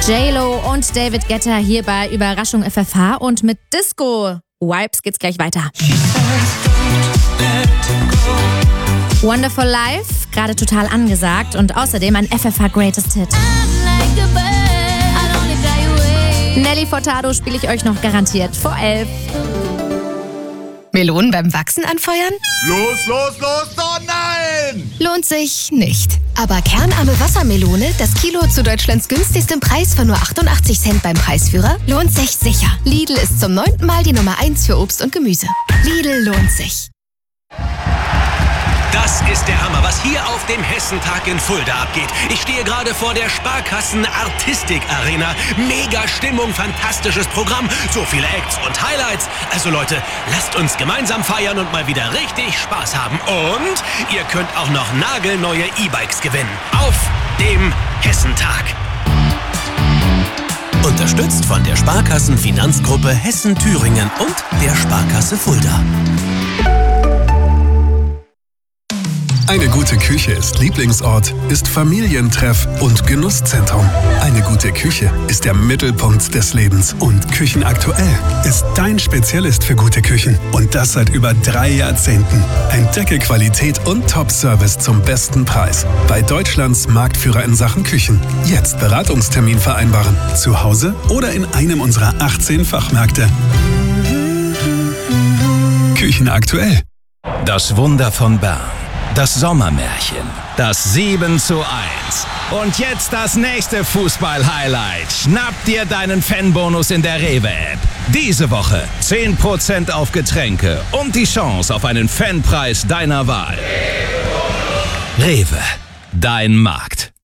J-Lo und David Guetta hier bei Überraschung FFH und mit Disco Vibes geht's gleich weiter. Wonderful Life, gerade total angesagt und außerdem ein FFH Greatest Hit. Nelly Furtado spiele ich euch noch garantiert vor 11. Melonen beim Wachsen anfeuern? Los, oh nein! Lohnt sich nicht. Aber kernarme Wassermelone, das Kilo zu Deutschlands günstigstem Preis von nur 88 Cent beim Preisführer, lohnt sich sicher. Lidl ist zum 9. Mal die Nummer 1 für Obst und Gemüse. Lidl lohnt sich. Das ist der Hammer, was hier auf dem Hessentag in Fulda abgeht. Ich stehe gerade vor der Sparkassen Artistik Arena. Mega Stimmung, fantastisches Programm, so viele Acts und Highlights. Also Leute, lasst uns gemeinsam feiern und mal wieder richtig Spaß haben. Und ihr könnt auch noch nagelneue E-Bikes gewinnen. Auf dem Hessentag. Unterstützt von der Sparkassen Finanzgruppe Hessen-Thüringen und der Sparkasse Fulda. Eine gute Küche ist Lieblingsort, ist Familientreff und Genusszentrum. Eine gute Küche ist der Mittelpunkt des Lebens. Und Küchenaktuell ist dein Spezialist für gute Küchen. Und das seit über 3 Jahrzehnten. Entdecke Qualität und Top-Service zum besten Preis. Bei Deutschlands Marktführer in Sachen Küchen. Jetzt Beratungstermin vereinbaren. Zu Hause oder in einem unserer 18 Fachmärkte. Küchenaktuell. Das Wunder von Bern. Das Sommermärchen. Das 7:1. Und jetzt das nächste Fußball-Highlight. Schnapp dir deinen Fanbonus in der Rewe-App. Diese Woche 10% auf Getränke und die Chance auf einen Fanpreis deiner Wahl. Rewe, dein Markt.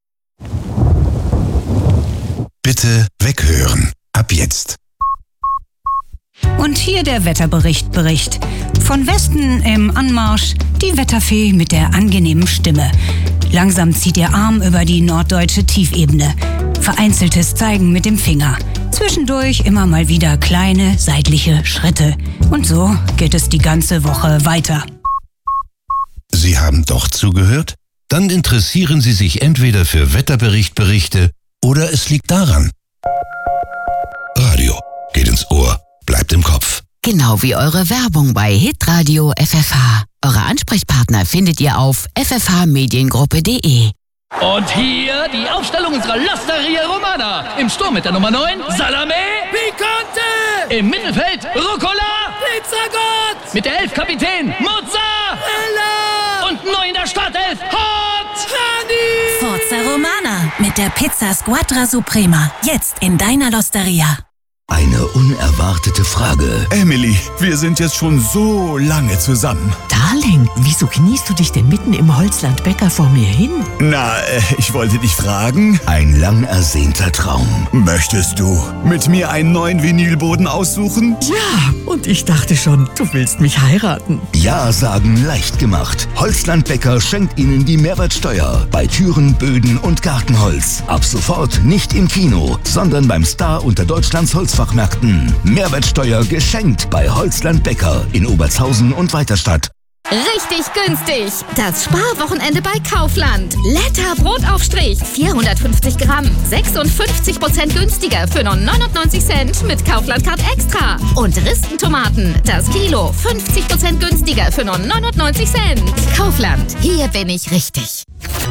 Bitte weghören. Ab jetzt. Und hier der Wetterbericht. Von Westen im Anmarsch die Wetterfee mit der angenehmen Stimme. Langsam zieht ihr Arm über die norddeutsche Tiefebene. Vereinzeltes Zeigen mit dem Finger. Zwischendurch immer mal wieder kleine seitliche Schritte. Und so geht es die ganze Woche weiter. Sie haben doch zugehört? Dann interessieren Sie sich entweder für Wetterberichte oder es liegt daran. Radio geht ins Ohr, bleibt im Kopf. Genau wie eure Werbung bei Hitradio FFH. Eure Ansprechpartner findet ihr auf ffhmediengruppe.de. Und hier die Aufstellung unserer L'Osteria Romana. Im Sturm mit der Nummer 9, Salame Picante. Im Mittelfeld, Rucola Pizzagott. Mit der 11 Kapitän, Mozzarella. Und neu in der Startelf, Hot Honey. Forza Romana mit der Pizza Squadra Suprema. Jetzt in deiner L'Osteria. Eine unerwartete Frage. Emily, wir sind jetzt schon so lange zusammen. Darling, wieso kniest du dich denn mitten im Holzland-Bäcker vor mir hin? Na, ich wollte dich fragen. Ein lang ersehnter Traum. Möchtest du mit mir einen neuen Vinylboden aussuchen? Ja, und ich dachte schon, du willst mich heiraten. Ja sagen leicht gemacht. Holzland-Bäcker schenkt Ihnen die Mehrwertsteuer bei Türen, Böden und Gartenholz. Ab sofort nicht im Kino, sondern beim Star unter Deutschlands Holzfachmärkten. Mehrwertsteuer geschenkt bei Holzland-Bäcker in Obertshausen und Weiterstadt. Richtig günstig. Das Sparwochenende bei Kaufland. Letter Brotaufstrich. 450 Gramm. 56% günstiger für nur 99 Cent mit Kaufland Card Extra. Und Ristentomaten. Das Kilo. 50% günstiger für nur 99 Cent. Kaufland. Hier bin ich richtig.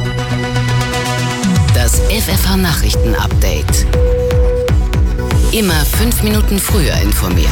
Das FFH Nachrichten Update. Immer 5 Minuten früher informiert.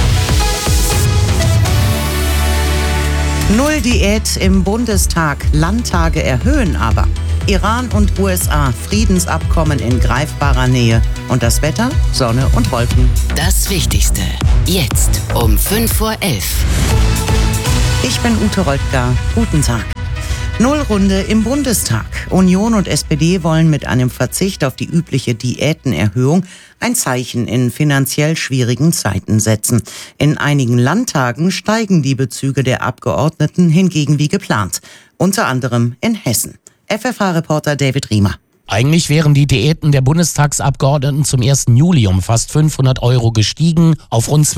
Null Diät im Bundestag. Landtage erhöhen aber. Iran und USA, Friedensabkommen in greifbarer Nähe. Und das Wetter? Sonne und Wolken. Das Wichtigste. Jetzt um 5:11 Uhr. Ich bin Ute Roltger. Guten Tag. Nullrunde im Bundestag. Union und SPD wollen mit einem Verzicht auf die übliche Diätenerhöhung ein Zeichen in finanziell schwierigen Zeiten setzen. In einigen Landtagen steigen die Bezüge der Abgeordneten hingegen wie geplant. Unter anderem in Hessen. FFH-Reporter David Riemer. Eigentlich wären die Diäten der Bundestagsabgeordneten zum 1. Juli um fast 500 € gestiegen auf rund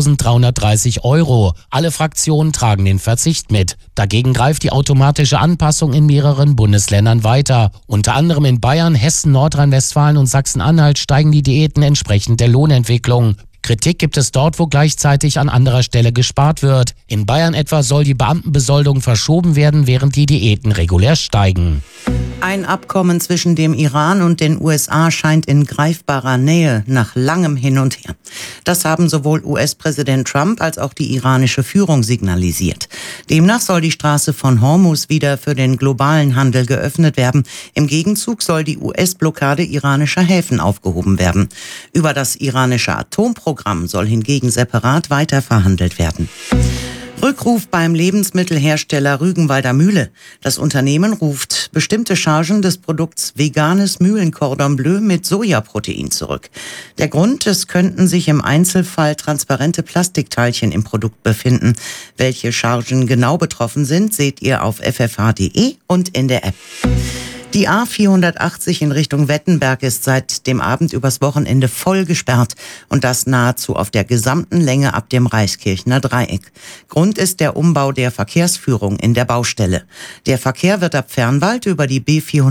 12.330 €. Alle Fraktionen tragen den Verzicht mit. Dagegen greift die automatische Anpassung in mehreren Bundesländern weiter. Unter anderem in Bayern, Hessen, Nordrhein-Westfalen und Sachsen-Anhalt steigen die Diäten entsprechend der Lohnentwicklung. Kritik gibt es dort, wo gleichzeitig an anderer Stelle gespart wird. In Bayern etwa soll die Beamtenbesoldung verschoben werden, während die Diäten regulär steigen. Ein Abkommen zwischen dem Iran und den USA scheint in greifbarer Nähe nach langem Hin und Her. Das haben sowohl US-Präsident Trump als auch die iranische Führung signalisiert. Demnach soll die Straße von Hormuz wieder für den globalen Handel geöffnet werden. Im Gegenzug soll die US-Blockade iranischer Häfen aufgehoben werden. Über das iranische Atomprogramm soll hingegen separat weiter verhandelt werden. Rückruf beim Lebensmittelhersteller Rügenwalder Mühle. Das Unternehmen ruft bestimmte Chargen des Produkts veganes Mühlencordon Bleu mit Sojaprotein zurück. Der Grund, es könnten sich im Einzelfall transparente Plastikteilchen im Produkt befinden. Welche Chargen genau betroffen sind, seht ihr auf ffh.de und in der App. Die A480 in Richtung Wettenberg ist seit dem Abend übers Wochenende voll gesperrt und das nahezu auf der gesamten Länge ab dem Reiskirchner Dreieck. Grund ist der Umbau der Verkehrsführung in der Baustelle. Der Verkehr wird ab Fernwald über die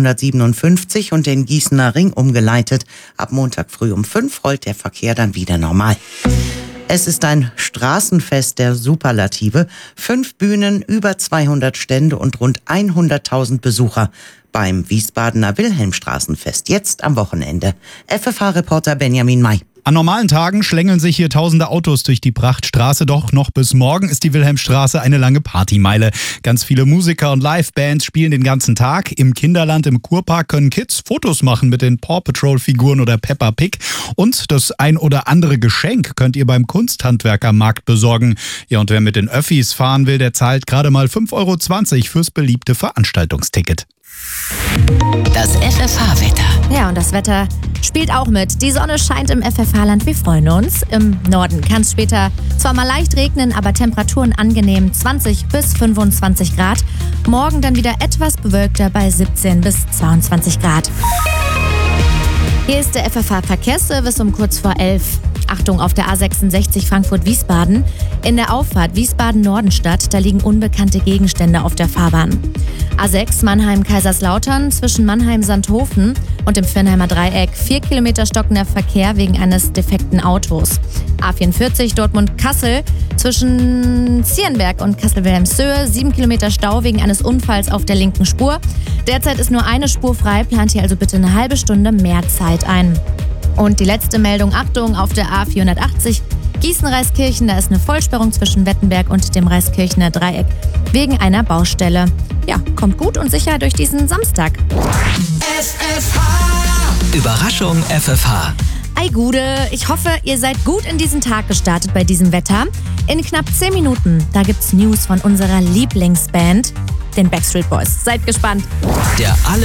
B457 und den Gießener Ring umgeleitet. Ab Montag früh um 5 rollt der Verkehr dann wieder normal. Es ist ein Straßenfest der Superlative. 5 Bühnen, über 200 Stände und rund 100.000 Besucher beim Wiesbadener Wilhelmstraßenfest. Jetzt am Wochenende. FFH-Reporter Benjamin May. An normalen Tagen schlängeln sich hier tausende Autos durch die Prachtstraße, doch noch bis morgen ist die Wilhelmstraße eine lange Partymeile. Ganz viele Musiker und Livebands spielen den ganzen Tag. Im Kinderland im Kurpark können Kids Fotos machen mit den Paw Patrol-Figuren oder Peppa Pig. Und das ein oder andere Geschenk könnt ihr beim Kunsthandwerkermarkt besorgen. Ja, und wer mit den Öffis fahren will, der zahlt gerade mal 5,20 € fürs beliebte Veranstaltungsticket. Das FFH-Wetter. Ja, und das Wetter spielt auch mit. Die Sonne scheint im FFH-Land, wir freuen uns. Im Norden kann es später zwar mal leicht regnen, aber Temperaturen angenehm 20 bis 25 Grad. Morgen dann wieder etwas bewölkter bei 17 bis 22 Grad. Hier ist der FFH-Verkehrsservice um kurz vor 11. Achtung, auf der A66 Frankfurt-Wiesbaden. In der Auffahrt Wiesbaden-Nordenstadt, da liegen unbekannte Gegenstände auf der Fahrbahn. A6 Mannheim-Kaiserslautern zwischen Mannheim-Sandhofen und dem Firnheimer Dreieck. 4 Kilometer stockender Verkehr wegen eines defekten Autos. A44 Dortmund-Kassel zwischen Zierenberg und Kassel-Wilhelmshöhe. 7 Kilometer Stau wegen eines Unfalls auf der linken Spur. Derzeit ist nur eine Spur frei, plant hier also bitte eine halbe Stunde mehr Zeit ein. Und die letzte Meldung, Achtung, auf der A480 Gießen-Reiskirchen, da ist eine Vollsperrung zwischen Wettenberg und dem Reiskirchener Dreieck wegen einer Baustelle. Ja, kommt gut und sicher durch diesen Samstag. FFH. Überraschung FFH. Ei Gude, ich hoffe, ihr seid gut in diesen Tag gestartet bei diesem Wetter. In knapp 10 Minuten, da gibt's News von unserer Lieblingsband, den Backstreet Boys. Seid gespannt. Der